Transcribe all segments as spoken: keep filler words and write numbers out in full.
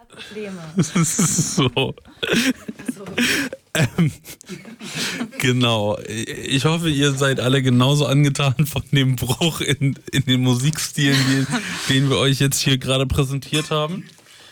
Probleme. So. so. Ähm, genau. Ich hoffe, ihr seid alle genauso angetan von dem Bruch in, in den Musikstilen, den, den wir euch jetzt hier gerade präsentiert haben.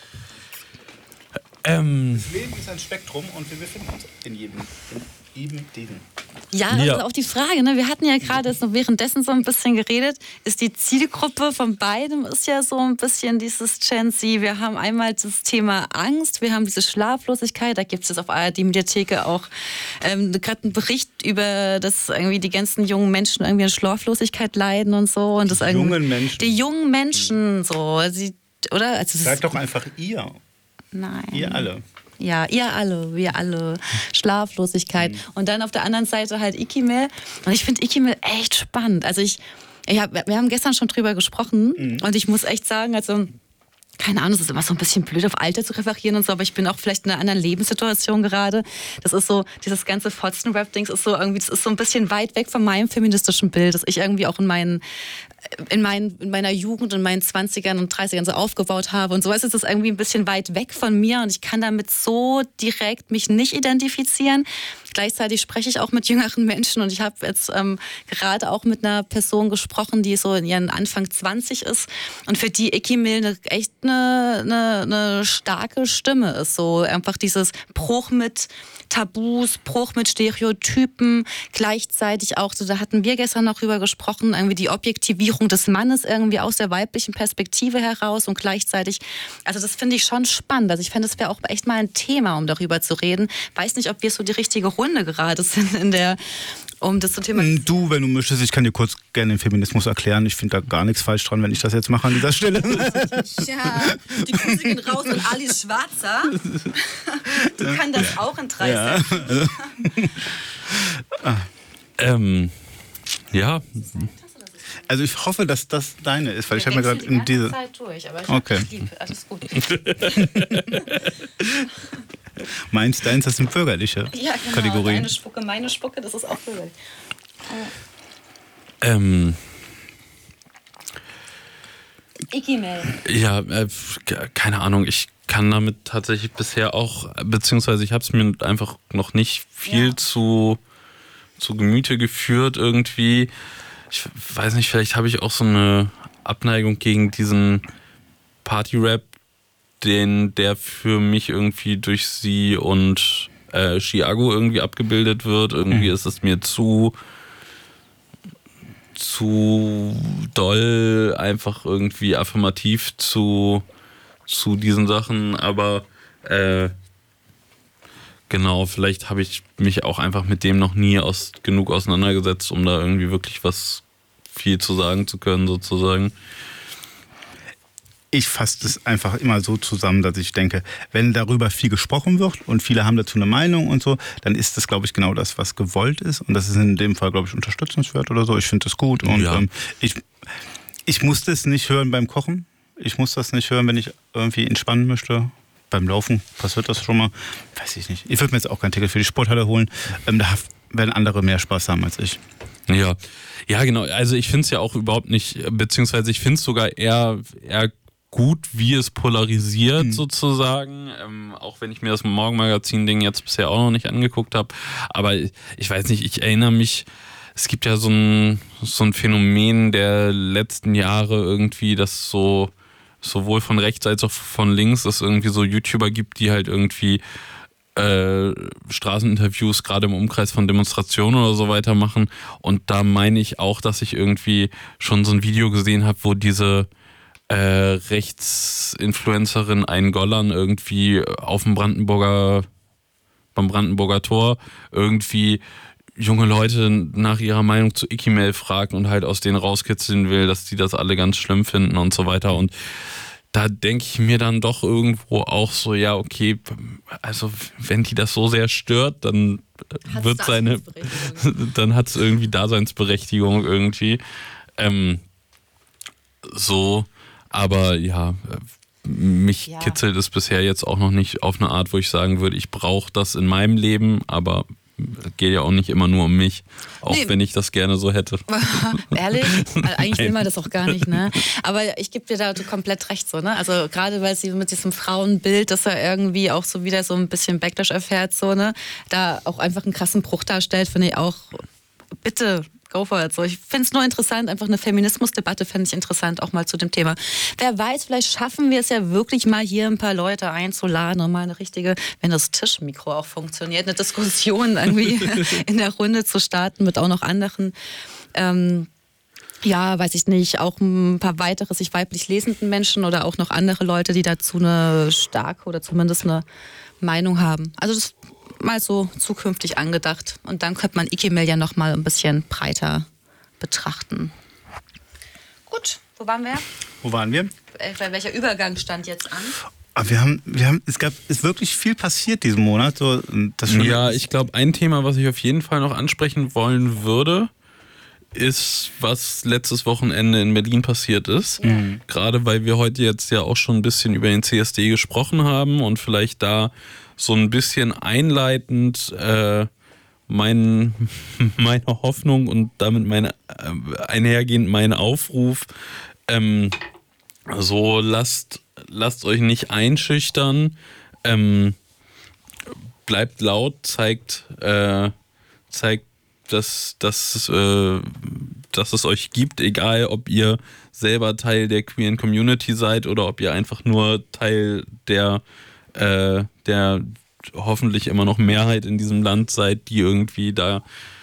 Ähm, das Leben ist ein Spektrum und wir befinden uns in jedem, in eben diesen. Ja, das Ja. ist auch die Frage. Ne? Wir hatten ja gerade jetzt noch währenddessen so ein bisschen geredet. Ist die Zielgruppe von beidem ist ja so ein bisschen dieses Gen Z. Wir haben einmal das Thema Angst, wir haben diese Schlaflosigkeit. Da gibt es jetzt auf A R D-Mediatheke auch ähm, gerade einen Bericht über, dass irgendwie die ganzen jungen Menschen irgendwie an Schlaflosigkeit leiden und so. Und das Die irgendwie- jungen Menschen. Die jungen Menschen, so. Sie, oder? Also das Sag doch einfach ihr. Nein. Ihr alle. Ja, ihr alle, wir alle. Schlaflosigkeit. Mhm. Und dann auf der anderen Seite halt Ikimel. Und ich finde Ikimel echt spannend. Also ich, ich hab, wir haben gestern schon drüber gesprochen. Mhm. Und ich muss echt sagen, also keine Ahnung, es ist immer so ein bisschen blöd, auf Alter zu referieren und so, aber ich bin auch vielleicht in einer anderen Lebenssituation gerade. Das ist so, dieses ganze Fotzen-Rap-Dings ist so irgendwie, das ist so ein bisschen weit weg von meinem feministischen Bild, das ich irgendwie auch in meinen, in, meinen, in meiner Jugend, in meinen zwanzigern und dreißigern so aufgebaut habe und so ist es irgendwie ein bisschen weit weg von mir und ich kann damit so direkt mich nicht identifizieren. Gleichzeitig spreche ich auch mit jüngeren Menschen und ich habe jetzt ähm, gerade auch mit einer Person gesprochen, die so in ihren Anfang zwanzig ist und für die Ikimel eine, echt eine, eine, eine starke Stimme ist. So einfach dieses Bruch mit Tabus, Bruch mit Stereotypen, gleichzeitig auch, so, da hatten wir gestern noch drüber gesprochen, irgendwie die Objektivierung des Mannes irgendwie aus der weiblichen Perspektive heraus und gleichzeitig, also das finde ich schon spannend. Also ich fände, das wäre auch echt mal ein Thema, um darüber zu reden. Weiß nicht, ob wir so die richtige Runde gerade sind in der, um das zu thematisieren. Du, wenn du möchtest, ich kann dir kurz gerne den Feminismus erklären. Ich finde da gar nichts falsch dran, wenn ich das jetzt mache an dieser Stelle. Ja, die Grüße gehen raus und Alice Schwarzer. Die kann das auch in dreißig. Ja. Also. ähm, ja, Also ich hoffe, dass das deine ist, weil ich Wir habe mir gerade wechseln in die diese... ganze Zeit durch, aber ich Okay. hab dich lieb. Alles gut. Meins, deins, das sind bürgerliche Ja, genau. Kategorien. Deine Spucke, meine Spucke, das ist auch bürgerlich. ähm, Ikimel. ja, äh, keine Ahnung, ich kann damit tatsächlich bisher auch, beziehungsweise ich habe es mir einfach noch nicht viel Ja. zu, zu Gemüte geführt irgendwie. Ich weiß nicht, vielleicht habe ich auch so eine Abneigung gegen diesen Party-Rap, den der für mich irgendwie durch sie und äh, Chiago irgendwie abgebildet wird. Irgendwie Mhm. ist es mir zu zu doll einfach irgendwie affirmativ zu zu diesen Sachen, aber äh, genau, vielleicht habe ich mich auch einfach mit dem noch nie aus, genug auseinandergesetzt, um da irgendwie wirklich was viel zu sagen zu können, sozusagen. Ich fasse das einfach immer so zusammen, dass ich denke, wenn darüber viel gesprochen wird und viele haben dazu eine Meinung und so, dann ist das, glaube ich, genau das, was gewollt ist. Und das ist in dem Fall, glaube ich, unterstützenswert oder so. Ich finde das gut. Und Ja. ähm, ich, ich muss das nicht hören beim Kochen. Ich muss das nicht hören, wenn ich irgendwie entspannen möchte. Beim Laufen passiert das schon mal. Weiß ich nicht. Ich würde mir jetzt auch kein Ticket für die Sporthalle holen. Ähm, da werden andere mehr Spaß haben als ich. Ja, ja, genau. Also ich finde es ja auch überhaupt nicht, beziehungsweise ich finde es sogar eher, eher gut, wie es polarisiert Mhm. sozusagen, ähm, auch wenn ich mir das Morgenmagazin-Ding jetzt bisher auch noch nicht angeguckt habe. Aber ich weiß nicht, ich erinnere mich, es gibt ja so ein, so ein Phänomen der letzten Jahre irgendwie, dass so sowohl von rechts als auch von links es irgendwie so YouTuber gibt, die halt irgendwie äh, Straßeninterviews gerade im Umkreis von Demonstrationen oder so weiter machen. Und da meine ich auch, dass ich irgendwie schon so ein Video gesehen habe, wo diese äh, Rechtsinfluencerin Ayn Gollan irgendwie auf dem Brandenburger, beim Brandenburger Tor irgendwie junge Leute nach ihrer Meinung zu Ikimel fragt und halt aus denen rauskitzeln will, dass die das alle ganz schlimm finden und so weiter. Und da denke ich mir dann doch irgendwo auch so, ja, okay, also wenn die das so sehr stört, dann Hat's wird seine, Daseinsberechtigung. dann hat es irgendwie Daseinsberechtigung irgendwie. Ähm, so, aber ja, mich Ja. kitzelt es bisher jetzt auch noch nicht auf eine Art, wo ich sagen würde, ich brauche das in meinem Leben, aber geht ja auch nicht immer nur um mich, auch Nee. wenn ich das gerne so hätte. Ehrlich? Also eigentlich will man das auch gar nicht, ne? Aber ich gebe dir da komplett recht, so, ne? Also gerade weil sie mit diesem Frauenbild, dass er irgendwie auch so wieder so ein bisschen Backlash erfährt, so, ne? Da auch einfach einen krassen Bruch darstellt, finde ich auch, bitte, go for it. So, ich finde es nur interessant, einfach eine Feminismusdebatte fände ich interessant, auch mal zu dem Thema. Wer weiß, vielleicht schaffen wir es ja wirklich mal hier ein paar Leute einzuladen und mal eine richtige, wenn das Tischmikro auch funktioniert, eine Diskussion irgendwie in der Runde zu starten mit auch noch anderen, ähm, ja, weiß ich nicht, auch ein paar weitere sich weiblich lesenden Menschen oder auch noch andere Leute, die dazu eine starke oder zumindest eine Meinung haben. Also das mal so zukünftig angedacht. Und dann könnte man Ikemel ja noch mal ein bisschen breiter betrachten. Gut, wo waren wir? Wo waren wir? Äh, Welcher Übergang stand jetzt an? Aber wir haben, wir haben, es gab, ist wirklich viel passiert diesen Monat. So, das schon Ja, ich glaube, ein Thema, was ich auf jeden Fall noch ansprechen wollen würde, ist, was letztes Wochenende in Berlin passiert ist. Mhm. Gerade weil wir heute jetzt ja auch schon ein bisschen über den C S D gesprochen haben und vielleicht da so ein bisschen einleitend äh, mein, meine Hoffnung und damit meine, äh, einhergehend mein Aufruf, ähm, so lasst, lasst euch nicht einschüchtern, ähm, bleibt laut, zeigt, äh, zeigt dass, dass, äh, dass es euch gibt, egal ob ihr selber Teil der queeren Community seid oder ob ihr einfach nur Teil der äh, der hoffentlich immer noch Mehrheit in diesem Land seid, die irgendwie da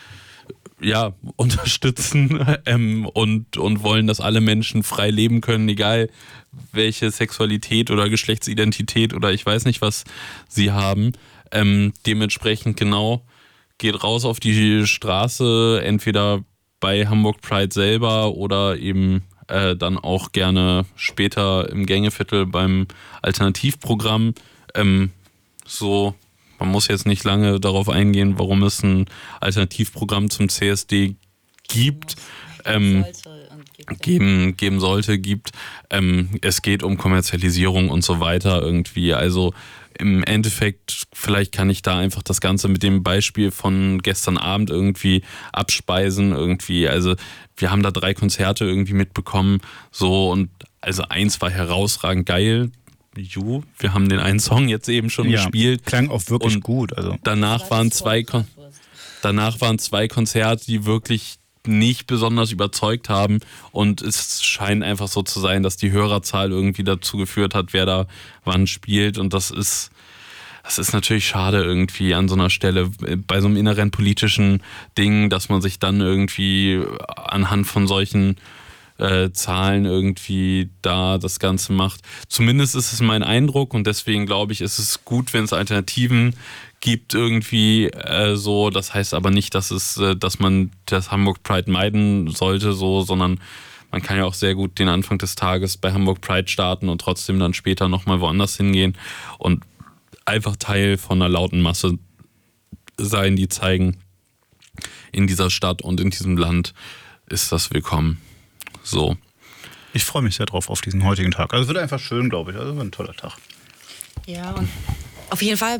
ja unterstützen ähm, und, und wollen, dass alle Menschen frei leben können, egal welche Sexualität oder Geschlechtsidentität oder ich weiß nicht, was sie haben. Ähm, dementsprechend genau, geht raus auf die Straße, entweder bei Hamburg Pride selber oder eben äh, dann auch gerne später im Gängeviertel beim Alternativprogramm. Ähm, so, man muss jetzt nicht lange darauf eingehen, warum es ein Alternativprogramm zum C S D gibt, ähm, geben, geben sollte, gibt. Ähm, es geht um Kommerzialisierung und so weiter irgendwie. Also im Endeffekt, vielleicht kann ich da einfach das Ganze mit dem Beispiel von gestern Abend irgendwie abspeisen irgendwie. Also wir haben da drei Konzerte irgendwie mitbekommen, so, und also eins war herausragend geil. Ju, wir haben den einen Song jetzt eben schon ja, gespielt. Klang auch wirklich und gut. Also. Danach waren zwei Kon- danach waren zwei Konzerte, die wirklich nicht besonders überzeugt haben, und es scheint einfach so zu sein, dass die Hörerzahl irgendwie dazu geführt hat, wer da wann spielt, und das ist das ist natürlich schade irgendwie an so einer Stelle bei so einem inneren politischen Ding, dass man sich dann irgendwie anhand von solchen äh, Zahlen irgendwie da das Ganze macht. Zumindest ist es mein Eindruck, und deswegen glaube ich, ist es gut, wenn es Alternativen gibt irgendwie äh, so. Das heißt aber nicht, dass es, äh, dass man das Hamburg Pride meiden sollte, so, sondern man kann ja auch sehr gut den Anfang des Tages bei Hamburg Pride starten und trotzdem dann später nochmal woanders hingehen und einfach Teil von einer lauten Masse sein, die zeigen, in dieser Stadt und in diesem Land ist das willkommen. So. Ich freue mich sehr drauf auf diesen heutigen Tag. Also es wird einfach schön, glaube ich. Also wird ein toller Tag. Ja, und auf jeden Fall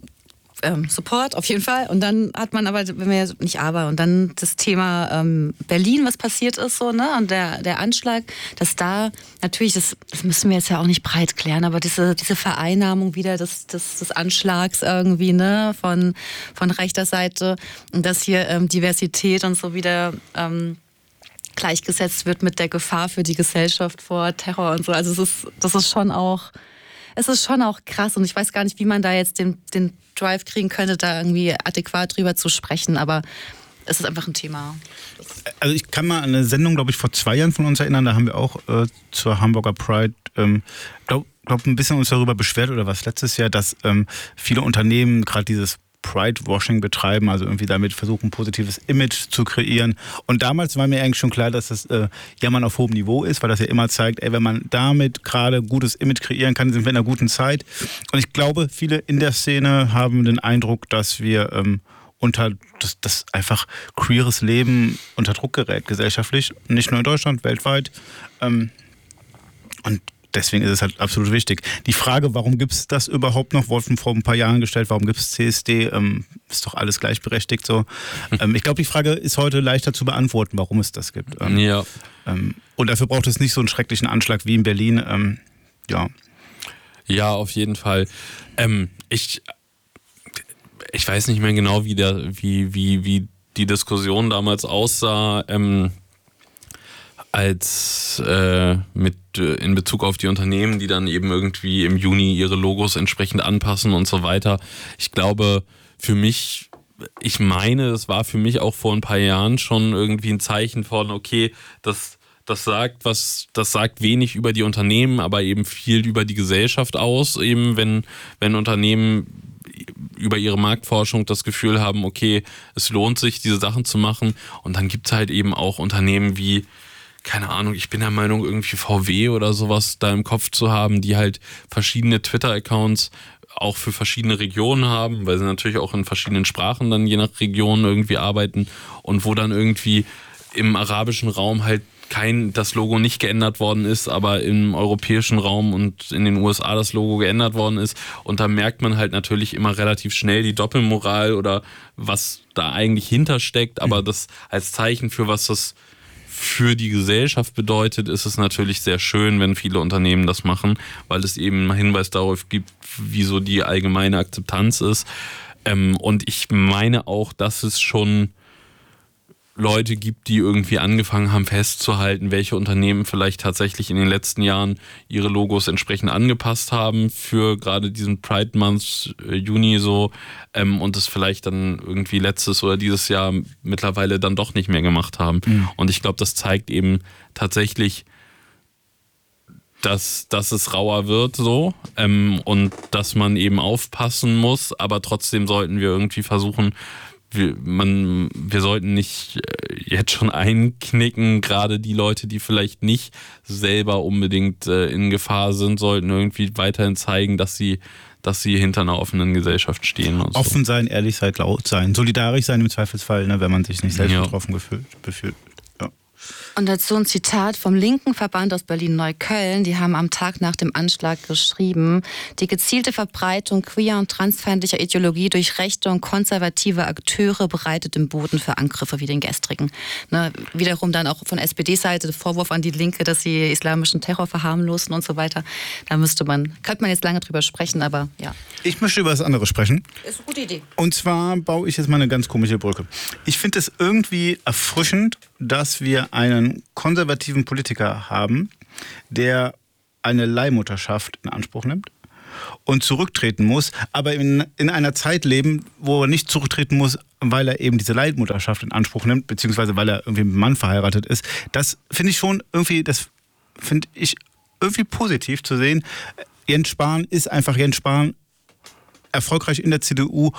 ähm, Support, auf jeden Fall. Und dann hat man aber, wenn wir nicht aber, und dann das Thema ähm, Berlin, was passiert ist, so, ne? Und der, der Anschlag, dass da natürlich, das, das müssen wir jetzt ja auch nicht breit klären, aber diese, diese Vereinnahmung wieder des, des, des Anschlags irgendwie, ne, von, von rechter Seite, und dass hier ähm, Diversität und so wieder ähm, gleichgesetzt wird mit der Gefahr für die Gesellschaft vor Terror und so. Also es ist, das ist schon auch, es ist schon auch krass, und ich weiß gar nicht, wie man da jetzt den, den Drive kriegen könnte, da irgendwie adäquat drüber zu sprechen, aber es ist einfach ein Thema. Also ich kann mal an eine Sendung, glaube ich, vor zwei Jahren von uns erinnern, da haben wir auch äh, zur Hamburger Pride, ähm, glaube glaub, ein bisschen uns darüber beschwert, oder was letztes Jahr, dass ähm, viele Unternehmen gerade dieses Pride-Washing betreiben, also irgendwie damit versuchen, ein positives Image zu kreieren. Und damals war mir eigentlich schon klar, dass das äh, Jammern auf hohem Niveau ist, weil das ja immer zeigt, ey, wenn man damit gerade gutes Image kreieren kann, sind wir in einer guten Zeit. Und ich glaube, viele in der Szene haben den Eindruck, dass wir ähm, unter das, das einfach queeres Leben unter Druck gerät, gesellschaftlich, nicht nur in Deutschland, weltweit. Ähm, und deswegen ist es halt absolut wichtig. Die Frage, warum gibt es das überhaupt noch, wurde vor ein paar Jahren gestellt, warum gibt es C S D, ähm, ist doch alles gleichberechtigt so. ähm, ich glaube, die Frage ist heute leichter zu beantworten, warum es das gibt. Ähm, ja. ähm, und dafür braucht es nicht so einen schrecklichen Anschlag wie in Berlin. Ähm, ja. Ja, auf jeden Fall. Ähm, ich, ich weiß nicht mehr genau, wie, der, wie, wie, wie die Diskussion damals aussah, ähm, als äh, mit äh, in Bezug auf die Unternehmen, die dann eben irgendwie im Juni ihre Logos entsprechend anpassen und so weiter. Ich glaube, für mich, ich meine, es war für mich auch vor ein paar Jahren schon irgendwie ein Zeichen von, okay, das Das sagt was, das sagt wenig über die Unternehmen, aber eben viel über die Gesellschaft aus. Eben wenn, wenn Unternehmen über ihre Marktforschung das Gefühl haben, okay, es lohnt sich, diese Sachen zu machen. Und dann gibt es halt eben auch Unternehmen wie, keine Ahnung, ich bin der Meinung, irgendwie V W oder sowas da im Kopf zu haben, die halt verschiedene Twitter-Accounts auch für verschiedene Regionen haben, weil sie natürlich auch in verschiedenen Sprachen dann je nach Region irgendwie arbeiten und wo dann irgendwie im arabischen Raum halt kein, das Logo nicht geändert worden ist, aber im europäischen Raum und in den U S A das Logo geändert worden ist. Und da merkt man halt natürlich immer relativ schnell die Doppelmoral oder was da eigentlich hintersteckt. Aber das als Zeichen für was das für die Gesellschaft bedeutet, ist es natürlich sehr schön, wenn viele Unternehmen das machen, weil es eben einen Hinweis darauf gibt, wie so die allgemeine Akzeptanz ist. Und ich meine auch, dass es schon Leute gibt, die irgendwie angefangen haben festzuhalten, welche Unternehmen vielleicht tatsächlich in den letzten Jahren ihre Logos entsprechend angepasst haben für gerade diesen Pride Month äh, Juni so ähm, und es vielleicht dann irgendwie letztes oder dieses Jahr mittlerweile dann doch nicht mehr gemacht haben. Mhm. Und ich glaube, das zeigt eben tatsächlich, dass, dass es rauer wird so ähm, und dass man eben aufpassen muss, aber trotzdem sollten wir irgendwie versuchen, Wir, man, wir sollten nicht jetzt schon einknicken, gerade die Leute, die vielleicht nicht selber unbedingt äh, in Gefahr sind, sollten irgendwie weiterhin zeigen, dass sie, dass sie hinter einer offenen Gesellschaft stehen. Und Offen so. sein, ehrlich sein, laut sein, solidarisch sein im Zweifelsfall, ne, wenn man sich nicht selbst ja. betroffen gefühlt, befühlt. Ja. Und dazu ein Zitat vom linken Verband aus Berlin-Neukölln. Die haben am Tag nach dem Anschlag geschrieben, die gezielte Verbreitung queer- und transfeindlicher Ideologie durch rechte und konservative Akteure bereitet den Boden für Angriffe wie den gestrigen. Ne, wiederum dann auch von S P D-Seite der Vorwurf an die Linke, dass sie islamischen Terror verharmlosen und so weiter. Da müsste man, könnte man jetzt lange drüber sprechen, aber ja. Ich möchte über das andere sprechen. Ist eine gute Idee. Und zwar baue ich jetzt mal eine ganz komische Brücke. Ich finde es irgendwie erfrischend, dass wir einen konservativen Politiker haben, der eine Leihmutterschaft in Anspruch nimmt und zurücktreten muss, aber in, in einer Zeit leben, wo er nicht zurücktreten muss, weil er eben diese Leihmutterschaft in Anspruch nimmt, beziehungsweise weil er irgendwie mit einem Mann verheiratet ist. Das finde ich schon irgendwie, das finde ich irgendwie positiv zu sehen. Jens Spahn ist einfach Jens Spahn, erfolgreich in der C D U,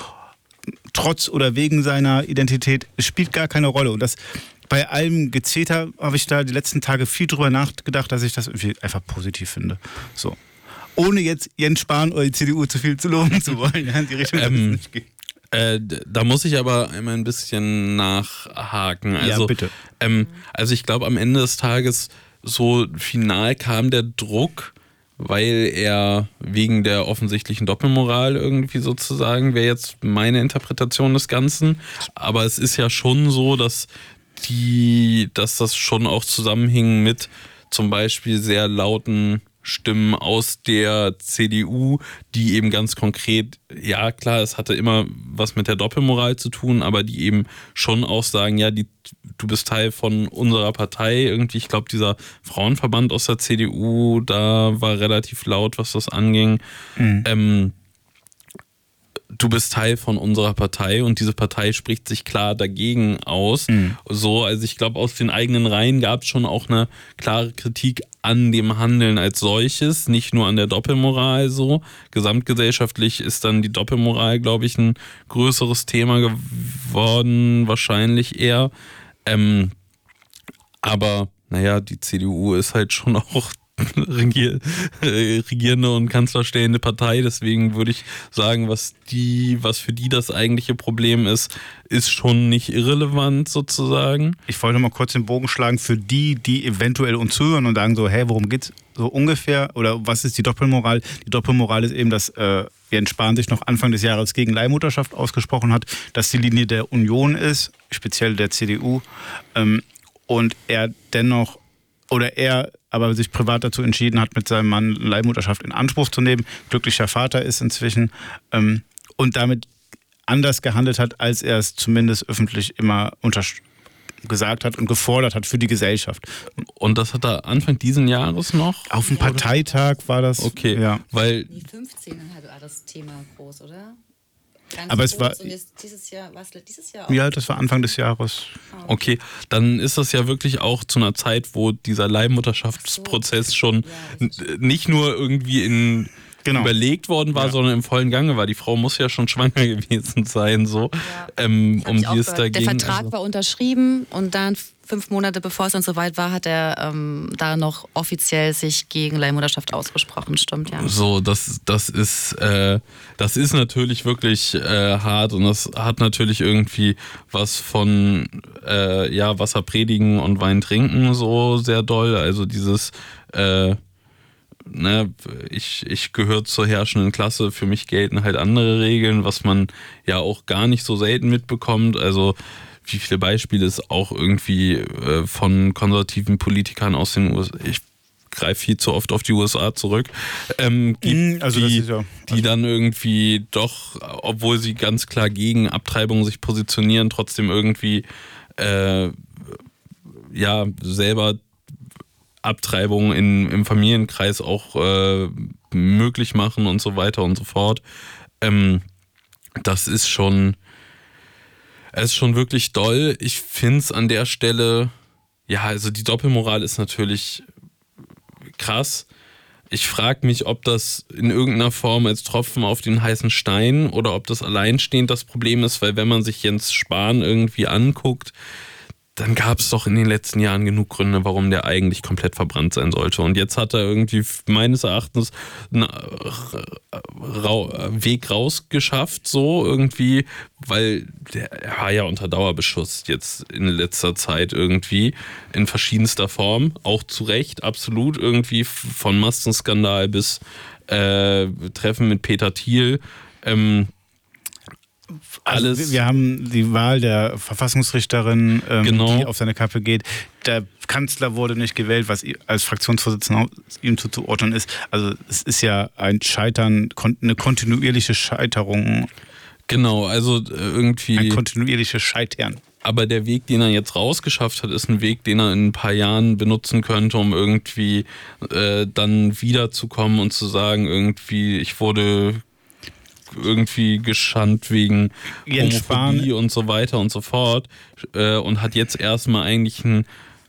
trotz oder wegen seiner Identität, es spielt gar keine Rolle. Und das bei allem Gezeter habe ich da die letzten Tage viel drüber nachgedacht, dass ich das irgendwie einfach positiv finde. So. Ohne jetzt Jens Spahn oder die C D U zu viel zu loben zu wollen. Ja, in die Richtung ähm, es nicht geht. Äh, da muss ich aber immer ein bisschen nachhaken. Also, ja, bitte. Ähm, also ich glaube, am Ende des Tages so final kam der Druck, weil er wegen der offensichtlichen Doppelmoral irgendwie sozusagen, wäre jetzt meine Interpretation des Ganzen. Aber es ist ja schon so, dass die, dass das schon auch zusammenhing mit zum Beispiel sehr lauten Stimmen aus der C D U, die eben ganz konkret, ja klar, es hatte immer was mit der Doppelmoral zu tun, aber die eben schon auch sagen, ja, die, du bist Teil von unserer Partei. Irgendwie, ich glaube, dieser Frauenverband aus der C D U, da war relativ laut, was das anging. Mhm. Ähm, du bist Teil von unserer Partei und diese Partei spricht sich klar dagegen aus. Mhm. So, also ich glaube, aus den eigenen Reihen gab es schon auch eine klare Kritik an dem Handeln als solches, nicht nur an der Doppelmoral so. Gesamtgesellschaftlich ist dann die Doppelmoral, glaube ich, ein größeres Thema geworden, wahrscheinlich eher. Ähm, aber naja, die C D U ist halt schon auch regier, äh, regierende und kanzlerstellende Partei. Deswegen würde ich sagen, was die, was für die das eigentliche Problem ist, ist schon nicht irrelevant sozusagen. Ich wollte mal kurz den Bogen schlagen für die, die eventuell uns zuhören und sagen so, hey, worum geht's so ungefähr? Oder was ist die Doppelmoral? Die Doppelmoral ist eben, dass äh, Jens Spahn sich noch Anfang des Jahres gegen Leihmutterschaft ausgesprochen hat, dass die Linie der Union ist, speziell der C D U, ähm, und er dennoch, oder er aber sich privat dazu entschieden hat, mit seinem Mann Leihmutterschaft in Anspruch zu nehmen, glücklicher Vater ist inzwischen ähm, und damit anders gehandelt hat, als er es zumindest öffentlich immer unterstützt gesagt hat und gefordert hat für die Gesellschaft. Und das hat er Anfang diesen Jahres noch? Auf dem Parteitag war das. Okay, ja. Weil... Die fünfzehn war das Thema groß, oder? Ganz aber groß. es war... Und jetzt dieses Jahr, war es dieses Jahr auch? Ja, das war Anfang des Jahres. Okay, dann ist das ja wirklich auch zu einer Zeit, wo dieser Leihmutterschaftsprozess so. schon ja, nicht nur irgendwie in... Genau. überlegt worden war, ja. sondern im vollen Gange war. Die Frau muss ja schon schwanger gewesen sein, so. Ja. Ähm, um die es da ging. Der Vertrag also. war unterschrieben und dann fünf Monate bevor es dann soweit war, hat er ähm, da noch offiziell sich gegen Leihmutterschaft ausgesprochen, stimmt, ja. So, das, das ist, äh, das ist natürlich wirklich äh, hart und das hat natürlich irgendwie was von, äh, ja, Wasser predigen und Wein trinken so sehr doll. Also dieses, äh, Ne, ich, ich gehöre zur herrschenden Klasse, für mich gelten halt andere Regeln, was man ja auch gar nicht so selten mitbekommt. Also wie viele Beispiele es auch irgendwie äh, von konservativen Politikern aus den U S A, ich greife viel zu oft auf die U S A zurück, ähm, gibt, also die, das ist ja, also die dann irgendwie doch, obwohl sie ganz klar gegen Abtreibung sich positionieren, trotzdem irgendwie äh, ja selber Abtreibung in, im Familienkreis auch äh, möglich machen und so weiter und so fort. Ähm, das ist schon, es ist schon wirklich doll. Ich finde es an der Stelle, ja, also die Doppelmoral ist natürlich krass. Ich frage mich, ob das in irgendeiner Form als Tropfen auf den heißen Stein oder ob das alleinstehend das Problem ist, weil wenn man sich Jens Spahn irgendwie anguckt, dann gab es doch in den letzten Jahren genug Gründe, warum der eigentlich komplett verbrannt sein sollte. Und jetzt hat er irgendwie meines Erachtens einen Weg rausgeschafft, so irgendwie, weil der er war ja unter Dauerbeschuss jetzt in letzter Zeit irgendwie in verschiedenster Form, auch zu Recht, absolut irgendwie von Maskenskandal bis äh, Treffen mit Peter Thiel. Ähm, Alles. Also wir haben die Wahl der Verfassungsrichterin, ähm, genau. die auf seine Kappe geht. Der Kanzler wurde nicht gewählt, was als Fraktionsvorsitzender ihm zuzuordnen ist. Also es ist ja ein Scheitern, eine kontinuierliche Scheiterung. Genau, also irgendwie... Ein kontinuierliches Scheitern. Aber der Weg, den er jetzt rausgeschafft hat, ist ein Weg, den er in ein paar Jahren benutzen könnte, um irgendwie äh, dann wiederzukommen und zu sagen, irgendwie, ich wurde... irgendwie geschandt wegen Jens Homophobie Spahn. und so weiter und so fort äh, und hat jetzt erstmal eigentlich einen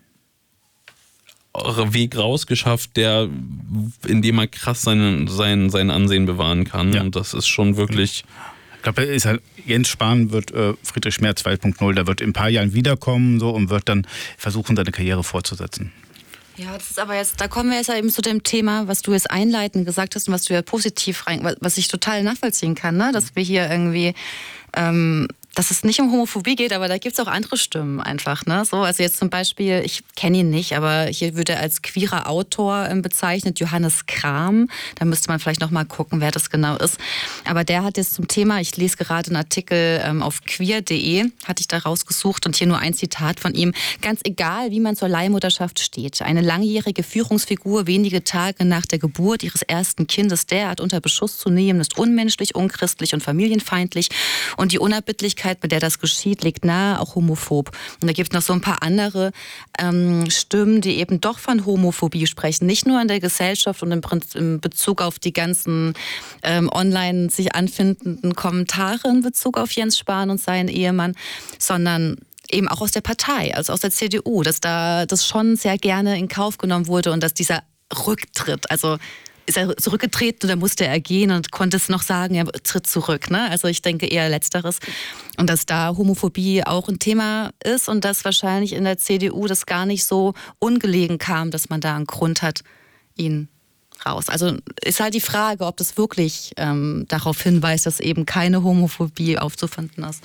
Weg rausgeschafft, der, in dem er krass sein, sein, sein Ansehen bewahren kann. Ja. Und das ist schon wirklich... Ich glaube, ist halt, Jens Spahn wird äh, Friedrich Merz zwei Punkt null, der wird in ein paar Jahren wiederkommen so, und wird dann versuchen, seine Karriere fortzusetzen. Ja, das ist aber jetzt, da kommen wir jetzt ja eben zu dem Thema, was du jetzt einleitend gesagt hast und was du ja positiv rein, was ich total nachvollziehen kann, ne? Dass wir hier irgendwie, ähm, dass es nicht um Homophobie geht, aber da gibt es auch andere Stimmen einfach, ne? So, also jetzt zum Beispiel, ich kenne ihn nicht, aber hier wird er als queerer Autor ähm, bezeichnet, Johannes Kram. Da müsste man vielleicht noch mal gucken, wer das genau ist. Aber der hat jetzt zum Thema, ich lese gerade einen Artikel ähm, auf queer punkt de, hatte ich da rausgesucht und hier nur ein Zitat von ihm. Ganz egal, wie man zur Leihmutterschaft steht. Eine langjährige Führungsfigur wenige Tage nach der Geburt ihres ersten Kindes derart unter Beschuss zu nehmen, ist unmenschlich, unchristlich und familienfeindlich. Und die Unerbittlichkeit, mit der das geschieht, liegt nahe, auch homophob. Und da gibt es noch so ein paar andere ähm, Stimmen, die eben doch von Homophobie sprechen. Nicht nur in der Gesellschaft und im, im Bezug auf die ganzen ähm, online sich anfindenden Kommentare in Bezug auf Jens Spahn und seinen Ehemann, sondern eben auch aus der Partei, also aus der C D U, dass da das schon sehr gerne in Kauf genommen wurde und dass dieser Rücktritt, also ist er zurückgetreten oder musste er gehen und konnte es noch sagen, er tritt zurück. Ne? Also ich denke eher Letzteres. Und dass da Homophobie auch ein Thema ist und dass wahrscheinlich in der C D U das gar nicht so ungelegen kam, dass man da einen Grund hat, ihn raus. Also ist halt die Frage, ob das wirklich ähm, darauf hinweist, dass eben keine Homophobie aufzufinden ist.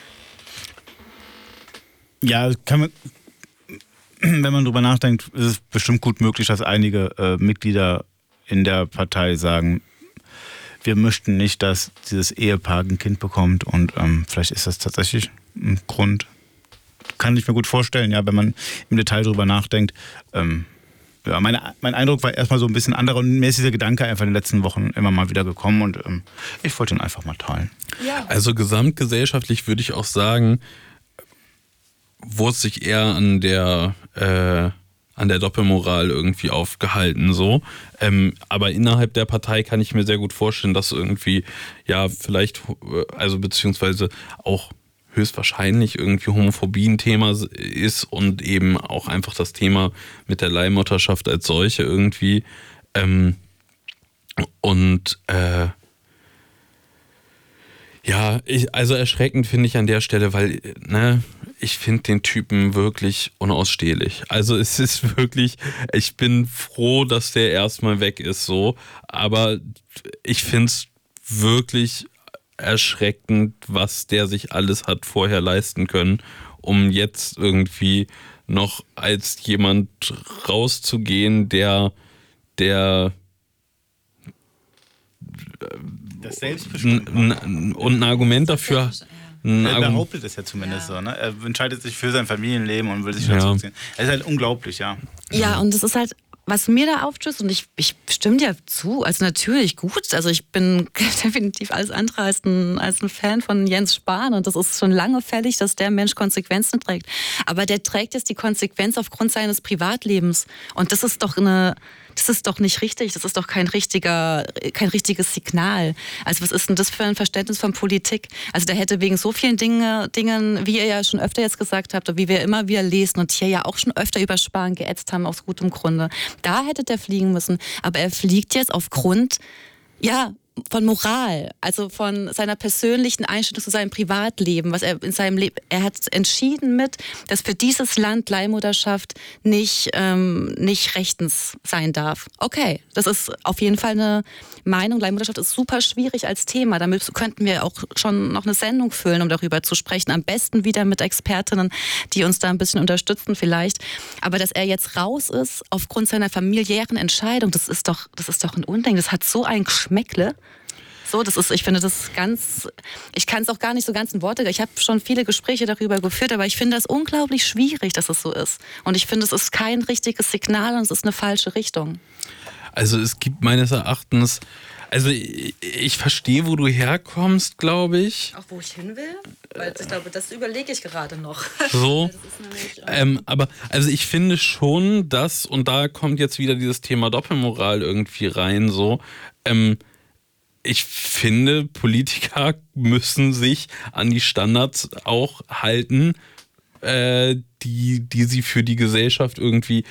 Ja, kann man, wenn man drüber nachdenkt, ist es bestimmt gut möglich, dass einige äh, Mitglieder in der Partei sagen, wir möchten nicht, dass dieses Ehepaar ein Kind bekommt und ähm, vielleicht ist das tatsächlich ein Grund. Kann ich mir gut vorstellen, ja, wenn man im Detail drüber nachdenkt. Ähm, ja, meine, mein Eindruck war erstmal so ein bisschen anderer und mir ist dieser Gedanke einfach in den letzten Wochen immer mal wieder gekommen und ähm, ich wollte ihn einfach mal teilen. Ja. Also gesamtgesellschaftlich würde ich auch sagen, wurde sich eher an der äh, an der Doppelmoral irgendwie aufgehalten so. Ähm, aber innerhalb der Partei kann ich mir sehr gut vorstellen, dass irgendwie, ja, vielleicht, also beziehungsweise auch höchstwahrscheinlich irgendwie Homophobie ein Thema ist und eben auch einfach das Thema mit der Leihmutterschaft als solche irgendwie. Ähm, und äh, ja, ich, also erschreckend finde ich an der Stelle, weil, ne, ich finde den Typen wirklich unausstehlich. Also es ist wirklich, ich bin froh, dass der erstmal weg ist so, aber ich finde es wirklich erschreckend, was der sich alles hat vorher leisten können, um jetzt irgendwie noch als jemand rauszugehen, der der Das Selbstbestimmt n- und ein Argument dafür. Ein Er Argument, behauptet es ja zumindest Ja. so. Ne? Er entscheidet sich für sein Familienleben und will sich wieder Ja. zurückziehen. Es ist halt unglaublich, ja. Ja, und es ist halt, was mir da aufstößt, und ich, ich stimme dir zu, also natürlich gut, also ich bin definitiv alles andere als ein, als ein Fan von Jens Spahn und das ist schon lange fällig, dass der Mensch Konsequenzen trägt. Aber der trägt jetzt die Konsequenz aufgrund seines Privatlebens und das ist doch eine... Das ist doch nicht richtig, das ist doch kein richtiger, kein richtiges Signal. Also was ist denn das für ein Verständnis von Politik? Also der hätte wegen so vielen Dinge, Dingen, wie ihr ja schon öfter jetzt gesagt habt, oder wie wir immer wieder lesen und hier ja auch schon öfter über Spahn geätzt haben, aus gutem Grunde. Da hätte der fliegen müssen. Aber er fliegt jetzt aufgrund, ja, von Moral, also von seiner persönlichen Einstellung zu seinem Privatleben, was er in seinem Leben, er hat entschieden mit, dass für dieses Land Leihmutterschaft nicht, ähm, nicht rechtens sein darf. Okay, das ist auf jeden Fall eine Meinung. Leihmutterschaft ist super schwierig als Thema. Damit könnten wir auch schon noch eine Sendung füllen, um darüber zu sprechen. Am besten wieder mit Expertinnen, die uns da ein bisschen unterstützen vielleicht. Aber dass er jetzt raus ist aufgrund seiner familiären Entscheidung, das ist doch, das ist doch ein Unding. Das hat so ein Geschmäckle. So, das ist, ich finde das ganz, ich kann es auch gar nicht so ganz in Worte, ich habe schon viele Gespräche darüber geführt, aber ich finde das unglaublich schwierig, dass es so ist. Und ich finde, es ist kein richtiges Signal und es ist eine falsche Richtung. also es gibt meines Erachtens, also ich, ich verstehe, wo du herkommst, glaube ich. Auch wo ich hin will? Weil ich glaube, das überlege ich gerade noch. So. Das ist nämlich, Ähm, aber also ich finde schon, dass, und da kommt jetzt wieder dieses Thema Doppelmoral irgendwie rein, so, ähm, ich finde, Politiker müssen sich an die Standards auch halten, äh, die, die sie für die Gesellschaft irgendwie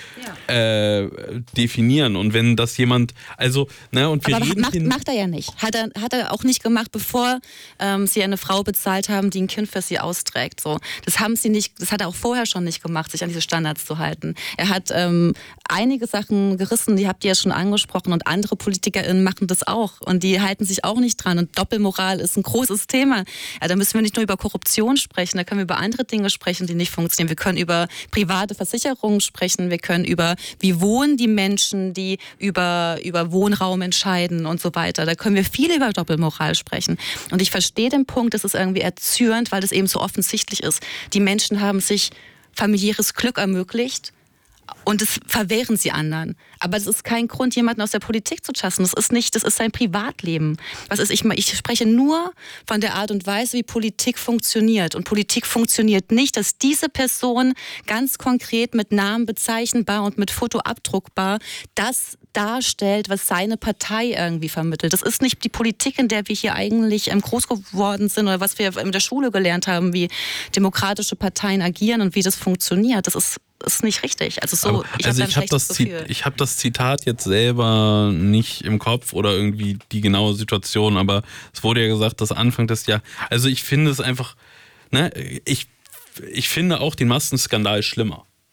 äh, definieren. Und wenn das jemand, also, ne, und wir aber reden macht, hier- macht er ja nicht. Hat er, hat er auch nicht gemacht, bevor ähm, sie eine Frau bezahlt haben, die ein Kind für sie austrägt. So. Das haben sie nicht, das hat er auch vorher schon nicht gemacht, sich an diese Standards zu halten. Er hat ähm, einige Sachen gerissen, die habt ihr ja schon angesprochen, und andere PolitikerInnen machen das auch. Und die halten sich auch nicht dran. Und Doppelmoral ist ein großes Thema. Ja, da müssen wir nicht nur über Korruption sprechen, da können wir über andere Dinge sprechen, die nicht funktionieren. Wir können über private Versicherungen sprechen, wir können über, wie wohnen die Menschen, die über, über Wohnraum entscheiden und so weiter. Da können wir viel über Doppelmoral sprechen. Und ich verstehe den Punkt, das ist irgendwie erzürnt, weil das eben so offensichtlich ist. Die Menschen haben sich familiäres Glück ermöglicht und das verwehren sie anderen. Aber das ist kein Grund, jemanden aus der Politik zu schaffen. Das ist nicht, das ist sein Privatleben. Was ist, ich, ich spreche nur von der Art und Weise, wie Politik funktioniert. Und Politik funktioniert nicht, dass diese Person ganz konkret mit Namen bezeichnbar und mit Foto abdruckbar das darstellt, was seine Partei irgendwie vermittelt. Das ist nicht die Politik, in der wir hier eigentlich groß geworden sind oder was wir in der Schule gelernt haben, wie demokratische Parteien agieren und wie das funktioniert. Das ist ist nicht richtig. Also so, Aber, ich also habe ich habe das, Zi- ich hab das Zitat jetzt selber nicht im Kopf oder irgendwie die genaue Situation, aber es wurde ja gesagt, dass Anfang des Jahres, also ich finde es einfach, ne, ich, ich finde auch den Maskenskandal schlimmer.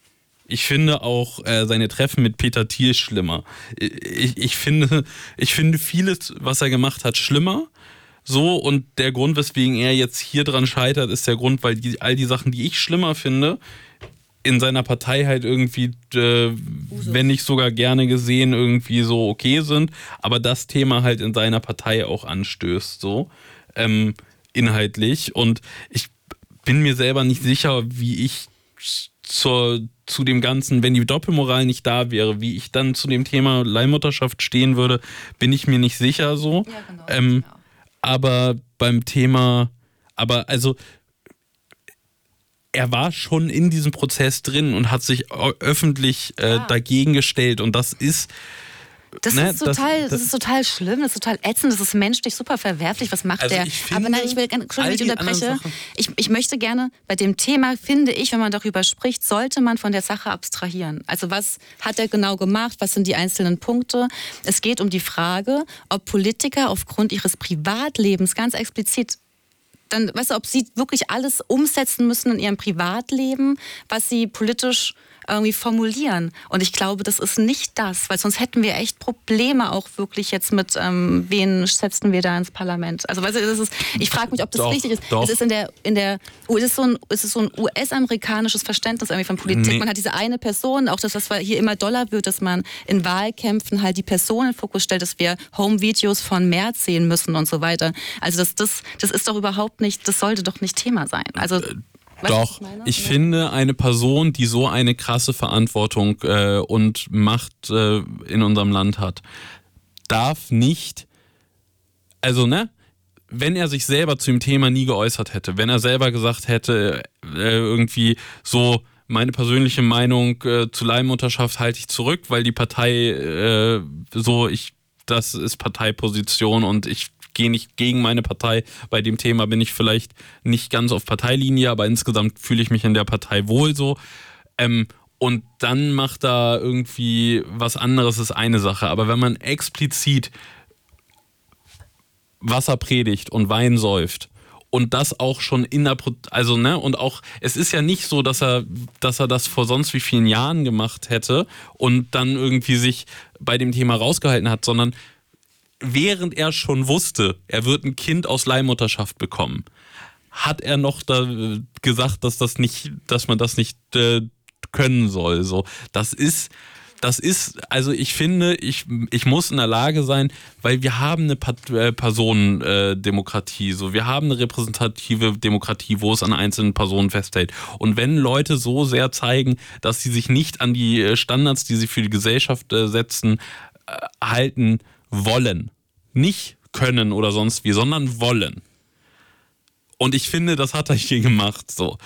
Ich finde auch äh, seine Treffen mit Peter Thiel schlimmer. Ich, ich, finde, ich finde vieles, was er gemacht hat, schlimmer. So, und der Grund, weswegen er jetzt hier dran scheitert, ist der Grund, weil die, all die Sachen, die ich schlimmer finde, in seiner Partei halt irgendwie, äh, wenn nicht sogar gerne gesehen, irgendwie so okay sind, aber das Thema halt in seiner Partei auch anstößt, so ähm, inhaltlich. Und ich bin mir selber nicht sicher, wie ich zur, zu dem Ganzen, wenn die Doppelmoral nicht da wäre, wie ich dann zu dem Thema Leihmutterschaft stehen würde, bin ich mir nicht sicher so. Ja, genau. Ähm, genau. Aber beim Thema, aber also er war schon in diesem Prozess drin und hat sich öffentlich äh, ja. dagegen gestellt und das ist Das, ne, ist total, das, das ist total schlimm, das ist total ätzend, das ist menschlich super verwerflich. Was macht also der? ich finde, Aber nein, ich will, Entschuldigung, ich unterbreche. Ich, ich möchte gerne, bei dem Thema finde ich, wenn man darüber spricht, sollte man von der Sache abstrahieren. Also was hat er genau gemacht, was sind die einzelnen Punkte? Es geht um die Frage, ob Politiker aufgrund ihres Privatlebens ganz explizit dann, weißt du, ob sie wirklich alles umsetzen müssen in ihrem Privatleben, was sie politisch irgendwie formulieren. Und ich glaube, das ist nicht das, weil sonst hätten wir echt Probleme auch wirklich jetzt mit, ähm, wen setzen wir da ins Parlament. Also weißt du, das ist, ich frage mich, ob das doch, richtig ist. Doch. Es ist in der, in der, es ist so ein, es ist so ein U S-amerikanisches Verständnis irgendwie von Politik. Nee. Man hat diese eine Person, auch das, was hier immer doller wird, dass man in Wahlkämpfen halt die Person in den Fokus stellt, dass wir Home-Videos von Merz sehen müssen und so weiter. Also das, das, das ist doch überhaupt nicht, das sollte doch nicht Thema sein. Also Weißt Doch, ich, ich finde, eine Person, die so eine krasse Verantwortung äh, und Macht äh, in unserem Land hat, darf nicht, also ne, wenn er sich selber zu dem Thema nie geäußert hätte, wenn er selber gesagt hätte, äh, irgendwie so, meine persönliche Meinung äh, zu Leihmutterschaft halte ich zurück, weil die Partei äh, so, ich, das ist Parteiposition und ich gehe nicht gegen meine Partei. Bei dem Thema bin ich vielleicht nicht ganz auf Parteilinie, aber insgesamt fühle ich mich in der Partei wohl so. Ähm, und dann macht da irgendwie was anderes, ist eine Sache. Aber wenn man explizit Wasser predigt und Wein säuft und das auch schon in der, Pro- also ne, und auch, es ist ja nicht so, dass er, dass er das vor sonst wie vielen Jahren gemacht hätte und dann irgendwie sich bei dem Thema rausgehalten hat, sondern während er schon wusste, er wird ein Kind aus Leihmutterschaft bekommen, hat er noch da gesagt, dass das nicht, dass man das nicht äh, können soll. So, das ist, das ist, also ich finde, ich, ich muss in der Lage sein, weil wir haben eine Pat- äh, Personendemokratie, so, wir haben eine repräsentative Demokratie, wo es an einzelnen Personen festhält. Und wenn Leute so sehr zeigen, dass sie sich nicht an die Standards, die sie für die Gesellschaft äh, setzen, äh, halten wollen. Nicht können oder sonst wie, sondern wollen. Und ich finde, das hat er hier gemacht, so.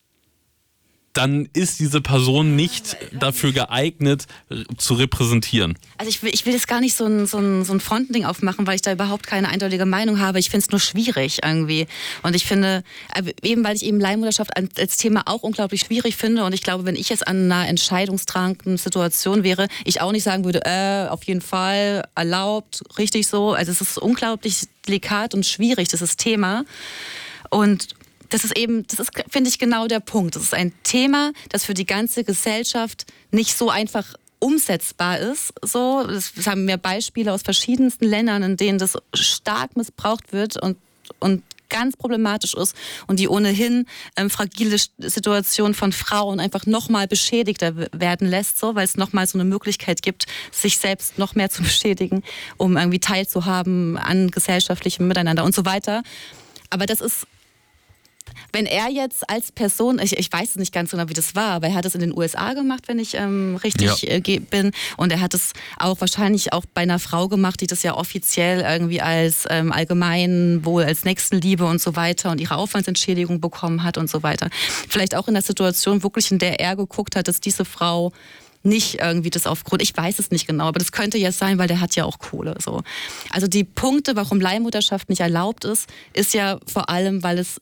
Dann ist diese Person nicht dafür geeignet, zu repräsentieren. Also ich will, ich will jetzt gar nicht so ein, so, ein, so ein Frontending aufmachen, weil ich da überhaupt keine eindeutige Meinung habe. Ich finde es nur schwierig irgendwie. Und ich finde, eben weil ich eben Leihmutterschaft als Thema auch unglaublich schwierig finde und ich glaube, wenn ich jetzt an einer entscheidungstragenden Situation wäre, ich auch nicht sagen würde, äh, auf jeden Fall erlaubt, richtig so. Also es ist unglaublich delikat und schwierig, dieses Thema. Und das ist eben, das ist, finde ich, genau der Punkt. Das ist ein Thema, das für die ganze Gesellschaft nicht so einfach umsetzbar ist. So, das, das haben wir Beispiele aus verschiedensten Ländern, in denen das stark missbraucht wird und, und ganz problematisch ist und die ohnehin ähm, fragile Situation von Frauen einfach nochmal beschädigter werden lässt, so, weil es nochmal so eine Möglichkeit gibt, sich selbst noch mehr zu beschädigen, um irgendwie teilzuhaben an gesellschaftlichem Miteinander und so weiter. Aber das ist, wenn er jetzt als Person, ich, ich weiß es nicht ganz genau, wie das war, aber er hat es in den U S A gemacht, wenn ich ähm, richtig ja. äh, bin. Und er hat es auch wahrscheinlich auch bei einer Frau gemacht, die das ja offiziell irgendwie als ähm, Allgemeinwohl, als Nächstenliebe und so weiter und ihre Aufwandsentschädigung bekommen hat und so weiter. Vielleicht auch in der Situation wirklich, in der er geguckt hat, dass diese Frau nicht irgendwie das aufgrund, ich weiß es nicht genau, aber das könnte ja sein, weil der hat ja auch Kohle. So. Also die Punkte, warum Leihmutterschaft nicht erlaubt ist, ist ja vor allem, weil es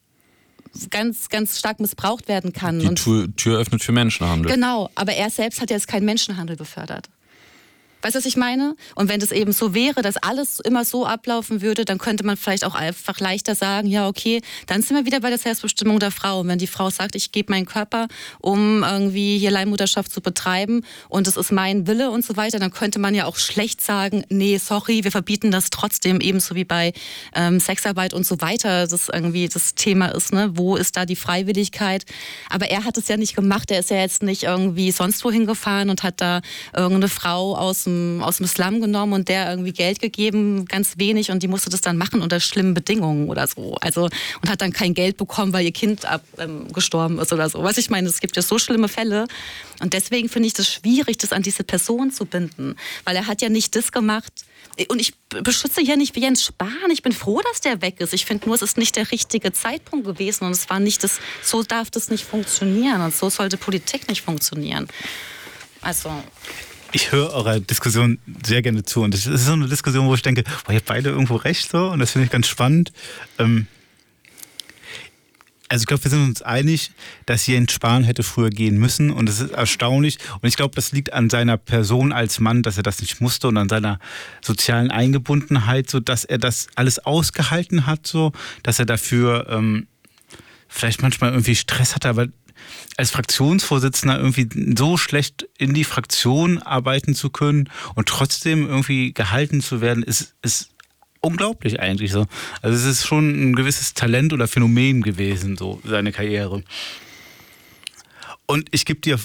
ganz, ganz stark missbraucht werden kann. Die und Tür, Tür öffnet für Menschenhandel. Genau, aber er selbst hat jetzt keinen Menschenhandel befördert. Weißt du, was ich meine? Und wenn das eben so wäre, dass alles immer so ablaufen würde, dann könnte man vielleicht auch einfach leichter sagen, ja okay, dann sind wir wieder bei der Selbstbestimmung der Frau. Und wenn die Frau sagt, ich gebe meinen Körper, um irgendwie hier Leihmutterschaft zu betreiben und es ist mein Wille und so weiter, dann könnte man ja auch schlecht sagen, nee, sorry, wir verbieten das trotzdem, ebenso wie bei ähm, Sexarbeit und so weiter, das irgendwie das Thema ist, ne? Wo ist da die Freiwilligkeit? Aber er hat es ja nicht gemacht, er ist ja jetzt nicht irgendwie sonst wohin gefahren und hat da irgendeine Frau aus dem aus dem Slum genommen und der irgendwie Geld gegeben, ganz wenig, und die musste das dann machen unter schlimmen Bedingungen oder so. Also, und hat dann kein Geld bekommen, weil ihr Kind ab, ähm, gestorben ist oder so. Was ich meine, es gibt ja so schlimme Fälle. Und deswegen finde ich das schwierig, das an diese Person zu binden. Weil er hat ja nicht das gemacht. Und ich beschütze ja nicht wie Jens Spahn. Ich bin froh, dass der weg ist. Ich finde nur, es ist nicht der richtige Zeitpunkt gewesen. Und es war nicht das, so darf das nicht funktionieren. Und so sollte Politik nicht funktionieren. Also... Ich höre eurer Diskussion sehr gerne zu. Und das ist so eine Diskussion, wo ich denke, boah, ihr habt beide irgendwo recht so. Und das finde ich ganz spannend. Ähm also ich glaube, wir sind uns einig, dass Jens Spahn hätte früher gehen müssen. Und das ist erstaunlich. Und ich glaube, das liegt an seiner Person als Mann, dass er das nicht musste, und an seiner sozialen Eingebundenheit, so dass er das alles ausgehalten hat, so dass er dafür ähm, vielleicht manchmal irgendwie Stress hatte, aber als Fraktionsvorsitzender irgendwie so schlecht in die Fraktion arbeiten zu können und trotzdem irgendwie gehalten zu werden, ist, ist unglaublich eigentlich so. Also es ist schon ein gewisses Talent oder Phänomen gewesen, so seine Karriere. Und ich gebe dir...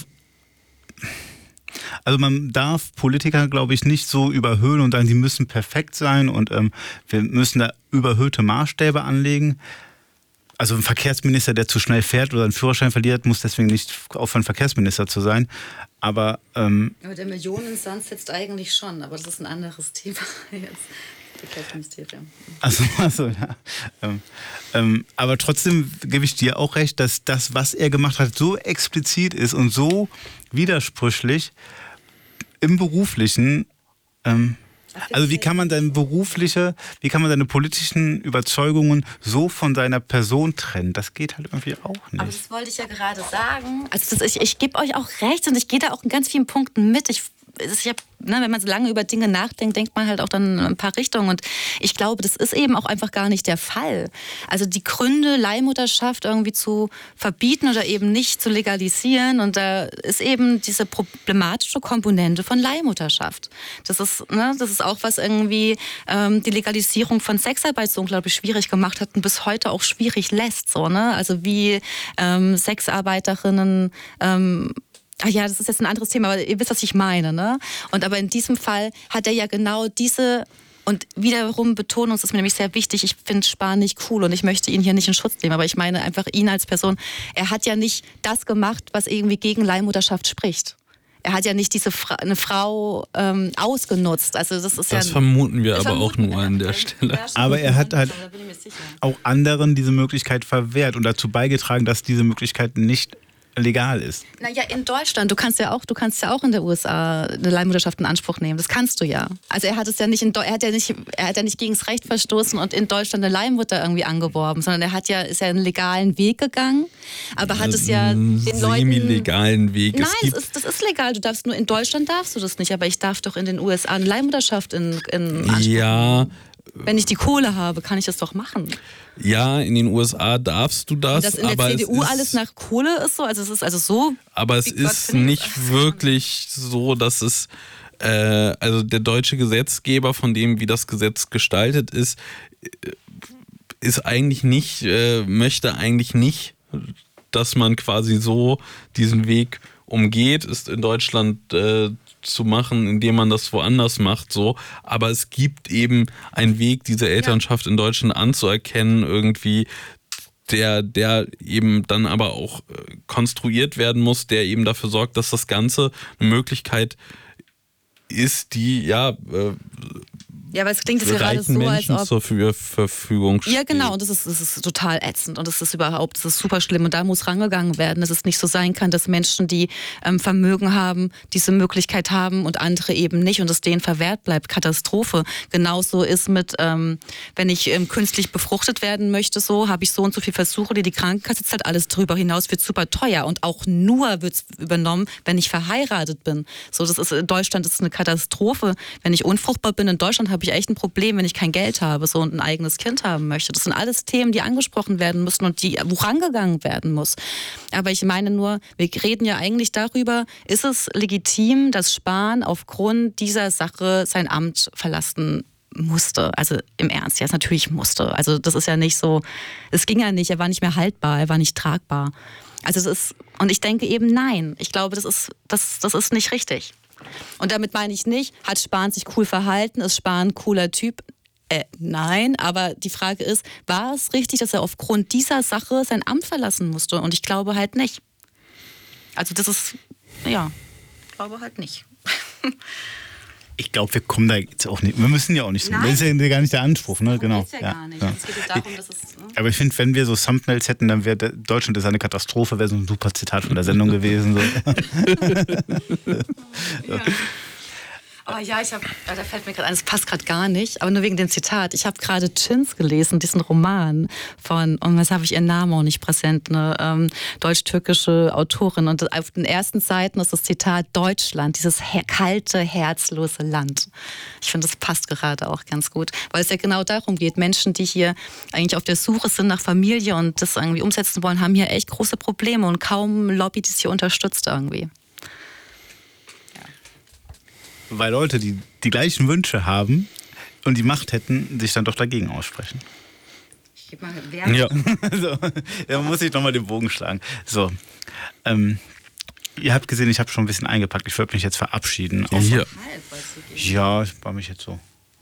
Also man darf Politiker, glaube ich, nicht so überhöhen und sagen, sie müssen perfekt sein und ähm, wir müssen da überhöhte Maßstäbe anlegen. Also ein Verkehrsminister, der zu schnell fährt oder einen Führerschein verliert, muss deswegen nicht aufhören, Verkehrsminister zu sein. Aber, ähm aber der Millionensand sitzt eigentlich schon, aber das ist ein anderes Thema jetzt. Verkehrsministerium. Also, also ja. Ähm, ähm, aber trotzdem gebe ich dir auch recht, dass das, was er gemacht hat, so explizit ist und so widersprüchlich im Beruflichen. Ähm, Also wie kann man seine berufliche, wie kann man seine politischen Überzeugungen so von seiner Person trennen? Das geht halt irgendwie auch nicht. Aber das wollte ich ja gerade sagen. Also das, ich, ich gebe euch auch recht und ich gehe da auch in ganz vielen Punkten mit. Ich, ich hab, ne, wenn man so lange über Dinge nachdenkt, denkt man halt auch dann in ein paar Richtungen. Und ich glaube, das ist eben auch einfach gar nicht der Fall. Also die Gründe, Leihmutterschaft irgendwie zu verbieten oder eben nicht zu legalisieren. Und da ist eben diese problematische Komponente von Leihmutterschaft. Das ist, ne, das ist auch was irgendwie ähm, die Legalisierung von Sexarbeit so unglaublich schwierig gemacht hat und bis heute auch schwierig lässt. So, ne? Also wie ähm, Sexarbeiterinnen... Ähm, Ach ja, das ist jetzt ein anderes Thema, aber ihr wisst, was ich meine, ne? Und aber in diesem Fall hat er ja genau diese, und wiederum Betonung, das ist mir nämlich sehr wichtig, ich finde Spahn nicht cool und ich möchte ihn hier nicht in Schutz nehmen, aber ich meine einfach ihn als Person, er hat ja nicht das gemacht, was irgendwie gegen Leihmutterschaft spricht. Er hat ja nicht diese Fra- eine Frau ähm, ausgenutzt. Also das ist das ja, vermuten wir aber vermuten auch nur an der Stelle. Aber er hat halt da bin ich mir sicher. auch anderen diese Möglichkeit verwehrt und dazu beigetragen, dass diese Möglichkeit nicht legal ist. Naja, in Deutschland, du kannst ja auch, du kannst ja auch in der U S A eine Leihmutterschaft in Anspruch nehmen. Das kannst du ja. Also er hat es ja nicht in, er hat ja nicht, er hat ja nicht gegen das Recht verstoßen und in Deutschland eine Leihmutter irgendwie angeworben, sondern er hat ja, ist ja einen legalen Weg gegangen, aber hat es ja den Leuten... Semi-legalen Weg. Nein, es es ist, das ist legal. Du darfst nur, in Deutschland darfst du das nicht, aber ich darf doch in den U S A eine Leihmutterschaft in, in Anspruch ja, nehmen. Wenn ich die Kohle habe, kann ich das doch machen. Ja, in den U S A darfst du das, Und dass in der aber C D U es ist, alles nach Kohle ist so, also es ist also so... aber es ist nicht wirklich so, dass es, äh, also der deutsche Gesetzgeber, von dem wie das Gesetz gestaltet ist, ist eigentlich nicht, äh, möchte eigentlich nicht, dass man quasi so diesen Weg umgeht, ist in Deutschland äh, zu machen, indem man das woanders macht, so. Aber es gibt eben einen Weg, diese Elternschaft ja. in Deutschland anzuerkennen, irgendwie, der, der eben dann aber auch äh, konstruiert werden muss, der eben dafür sorgt, dass das Ganze eine Möglichkeit ist, die, ja, äh, Ja, aber es klingt jetzt gerade so, Menschen als ob... zur Ver- Verfügung steht. Ja, genau, und das ist, das ist total ätzend und das ist überhaupt, das ist super schlimm und da muss rangegangen werden, dass es nicht so sein kann, dass Menschen, die ähm, Vermögen haben, diese Möglichkeit haben und andere eben nicht und es denen verwehrt bleibt. Katastrophe. Genauso ist mit, ähm, wenn ich ähm, künstlich befruchtet werden möchte, so, habe ich so und so viel Versuche, die die Krankenkasse zahlt, alles drüber hinaus wird super teuer und auch nur wird es übernommen, wenn ich verheiratet bin. So, das ist in Deutschland, das ist eine Katastrophe. Wenn ich unfruchtbar bin in Deutschland, habe ich echt ein Problem, wenn ich kein Geld habe so und ein eigenes Kind haben möchte. Das sind alles Themen, die angesprochen werden müssen und die vorangegangen werden muss. Aber ich meine nur, wir reden ja eigentlich darüber, ist es legitim, dass Spahn aufgrund dieser Sache sein Amt verlassen musste. Also im Ernst, ja, natürlich musste. Also das ist ja nicht so, es ging ja nicht, er war nicht mehr haltbar, er war nicht tragbar. Also es ist, und ich denke eben nein. Ich glaube, das ist, das, das ist nicht richtig. Und damit meine ich nicht, hat Spahn sich cool verhalten, ist Spahn ein cooler Typ? Äh, nein, aber die Frage ist, war es richtig, dass er aufgrund dieser Sache sein Amt verlassen musste? Und ich glaube halt nicht. Also das ist, ja, ich glaube halt nicht. Ich glaube, wir kommen da jetzt auch nicht. Wir müssen ja auch nicht so. Nein. Das ist ja gar nicht der Anspruch, ne? Genau. Das geht ja gar nicht. Ja. Es geht ja darum, dass es... Ne? Aber ich finde, wenn wir so Thumbnails hätten, dann wäre Deutschland ist eine Katastrophe, wäre so ein super Zitat von der Sendung gewesen. So. Ja. Aber ja, ich habe, da fällt mir gerade ein, das passt gerade gar nicht, aber nur wegen dem Zitat. Ich habe gerade Chins gelesen, diesen Roman von, und was habe ich ihren Namen auch nicht präsent, eine ähm, deutsch-türkische Autorin. Und auf den ersten Seiten ist das Zitat Deutschland, dieses her- kalte, herzlose Land. Ich finde, das passt gerade auch ganz gut, weil es ja genau darum geht, Menschen, die hier eigentlich auf der Suche sind nach Familie und das irgendwie umsetzen wollen, haben hier echt große Probleme und kaum Lobby, die es hier unterstützt irgendwie. Weil Leute, die die gleichen Wünsche haben und die Macht hätten, sich dann doch dagegen aussprechen. Ich gebe mal Werbung. Ja. So, da muss ich nochmal den Bogen schlagen. So, ähm, ihr habt gesehen, ich habe schon ein bisschen eingepackt. Ich würde mich jetzt verabschieden. Ja. Hier. Ja, ich war mich jetzt so.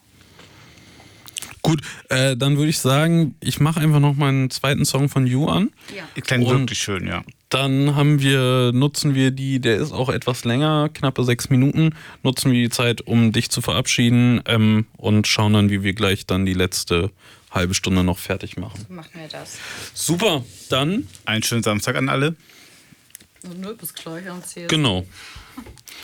Gut, äh, dann würde ich sagen, ich mache einfach noch mal einen zweiten Song von You an. Ja. Klingt Und- wirklich schön, ja. Dann haben wir, nutzen wir die, der ist auch etwas länger, knappe sechs Minuten, nutzen wir die Zeit, um dich zu verabschieden ähm, und schauen dann, wie wir gleich dann die letzte halbe Stunde noch fertig machen. Machen wir das. Super, dann Einen schönen Samstag an alle. Nö, bis gleich. genau.